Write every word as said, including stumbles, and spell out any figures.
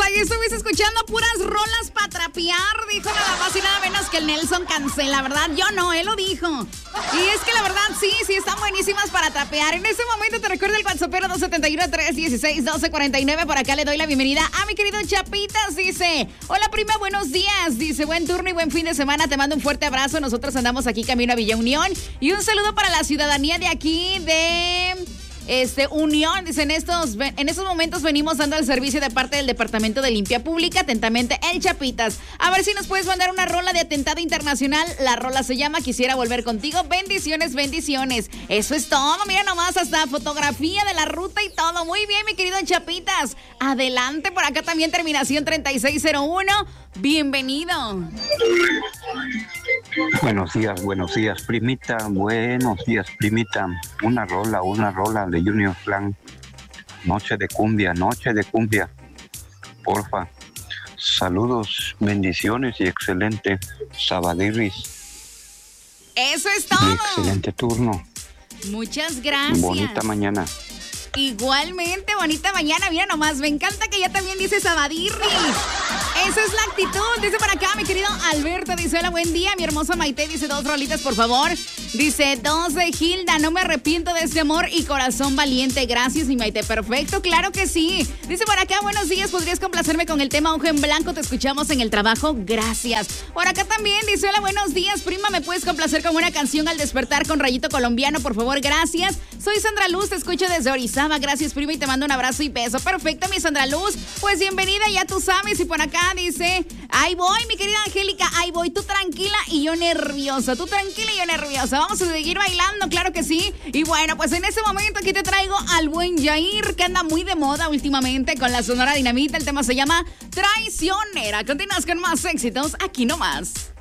Aquí estuviste escuchando puras rolas para trapear, dijo nada más y nada menos que el Nelson Cancela, ¿verdad? Yo no, él lo dijo. Y es que la verdad, sí, sí, están buenísimas para trapear. En este momento te recuerdo el WhatsAppero dos siete uno, tres uno seis, uno dos cuatro nueve. Por acá le doy la bienvenida a mi querido Chapitas. Dice, hola prima, buenos días. Dice, buen turno y buen fin de semana. Te mando un fuerte abrazo. Nosotros andamos aquí camino a Villa Unión. Y un saludo para la ciudadanía de aquí de... Este, Unión, dice, en estos, en estos momentos venimos dando el servicio de parte del Departamento de Limpia Pública. Atentamente, el Chapitas. A ver si nos puedes mandar una rola de atentado internacional. La rola se llama Quisiera Volver Contigo. Bendiciones, bendiciones. Eso es todo, mira nomás, hasta fotografía de la ruta y todo. Muy bien, mi querido Chapitas. Adelante, por acá también terminación treinta y seis cero uno. Bienvenido. Buenos días, buenos días, primita. Buenos días, primita. Una rola, una rola de Junior Clan. Noche de cumbia, noche de cumbia. Porfa. Saludos, bendiciones y excelente Sabadirris. Eso es todo. Y excelente turno. Muchas gracias. Bonita mañana. Igualmente, bonita mañana. Mira nomás, me encanta que ya también dice Sabadirris. Esa es la actitud. Dice por acá, mi querido Alberto. Dice, hola, buen día. Mi hermosa Maite dice, dos rolitas, por favor. Dice, dos de Hilda. No me arrepiento de este amor y corazón valiente. Gracias, mi Maite. Perfecto, claro que sí. Dice por acá, buenos días. ¿Podrías complacerme con el tema Hoja en Blanco? Te escuchamos en el trabajo. Gracias. Por acá también dice, hola, buenos días, prima. ¿Me puedes complacer con una canción al despertar con Rayito Colombiano? Por favor, gracias. Soy Sandra Luz. Te escucho desde Orizaba. Gracias, prima. Y te mando un abrazo y beso. Perfecto, mi Sandra Luz. Pues bienvenida, ya tú sabes. Y por acá dice, ahí voy, mi querida Angélica, ahí voy, tú tranquila y yo nerviosa, tú tranquila y yo nerviosa, vamos a seguir bailando, claro que sí. Y bueno, pues en este momento aquí te traigo al buen Yair, que anda muy de moda últimamente con la Sonora Dinamita. El tema se llama Traicionera. Continúas con más éxitos aquí nomás.